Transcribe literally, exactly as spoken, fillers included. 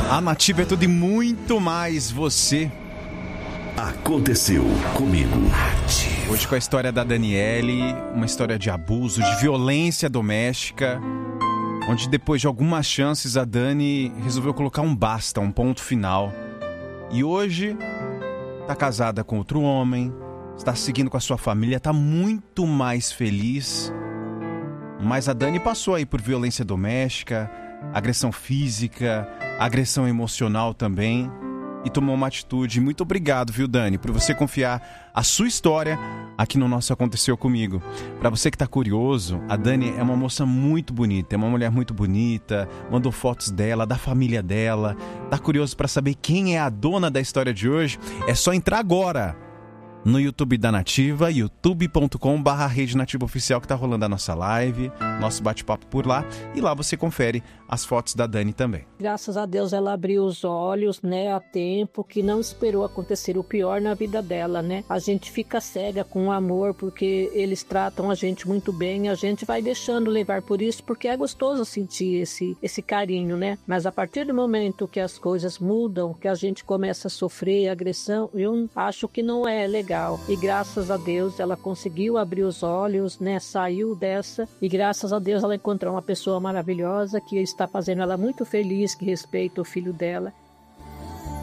A Nativa é tudo e muito mais você. Aconteceu comigo. Hoje com a história da Daniele, uma história de abuso, de violência doméstica, onde depois de algumas chances a Dani resolveu colocar um basta, um ponto final. E hoje está casada com outro homem, está seguindo com a sua família, está muito mais feliz. Mas a Dani passou aí por violência doméstica, agressão física, agressão emocional também, e tomou uma atitude. Muito obrigado, viu, Dani, por você confiar a sua história aqui no nosso Aconteceu Comigo. Para você que tá curioso, a Dani é uma moça muito bonita, é uma mulher muito bonita, mandou fotos dela, da família dela. Tá curioso para saber quem é a dona da história de hoje? É só entrar agora no YouTube da Nativa, youtube ponto com barra Rede Nativa Oficial, que tá rolando a nossa live, nosso bate-papo por lá, e lá você confere as fotos da Dani também. Graças a Deus ela abriu os olhos, né, a tempo, que não esperou acontecer o pior na vida dela, né? A gente fica cega com o amor, porque eles tratam a gente muito bem, a gente vai deixando levar por isso, porque é gostoso sentir esse, esse carinho, né? Mas a partir do momento que as coisas mudam, que a gente começa a sofrer agressão, eu acho que não é legal. E graças a Deus ela conseguiu abrir os olhos, né? Saiu dessa, e graças a Deus ela encontrou uma pessoa maravilhosa que está fazendo ela muito feliz, que respeita o filho dela.